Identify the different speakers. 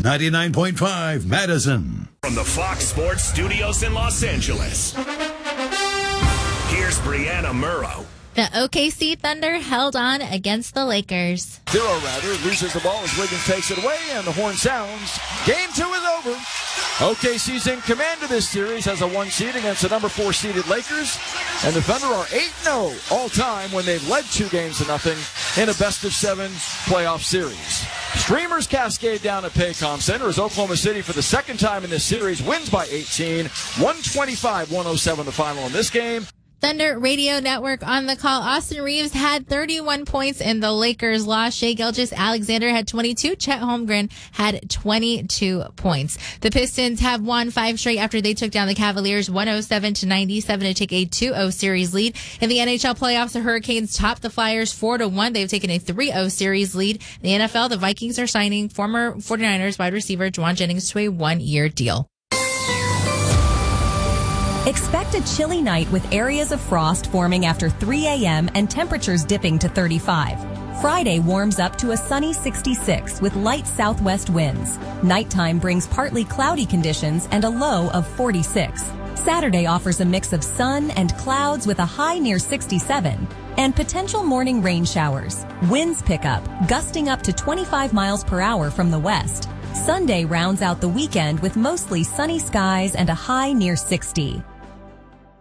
Speaker 1: 99.5 Madison.
Speaker 2: From the Fox Sports Studios in Los Angeles, here's Brianna Murrow.
Speaker 3: The OKC Thunder held on against the Lakers.
Speaker 4: Loses the ball as Wiggins takes it away, and the horn sounds. Game 2 is over. OKC's in command of this series, has a 1 seed against the number 4 seeded Lakers, and the Thunder are 8-0 all time when they've led 2-0 in a best-of-7 playoff series. Streamers cascade down at Paycom Center as Oklahoma City, for the second time in this series, wins by 18, 125-107 the final in this game.
Speaker 3: Thunder Radio Network on the call. Austin Reeves had 31 points in the Lakers loss. Shai Gilgeous-Alexander had 22. Chet Holmgren had 22 points. The Pistons have won 5 straight after they took down the Cavaliers 107-97 to take a 2-0 series lead. In the NHL playoffs, the Hurricanes topped the Flyers 4-1. They've taken a 3-0 series lead. In the NFL, the Vikings are signing former 49ers wide receiver Juwan Jennings to a 1-year deal.
Speaker 5: Expect a chilly night with areas of frost forming after 3 a.m. and temperatures dipping to 35. Friday warms up to a sunny 66 with light southwest winds. Nighttime brings partly cloudy conditions and a low of 46. Saturday offers a mix of sun and clouds with a high near 67 and potential morning rain showers. Winds pick up, gusting up to 25 miles per hour from the west. Sunday rounds out the weekend with mostly sunny skies and a high near 60.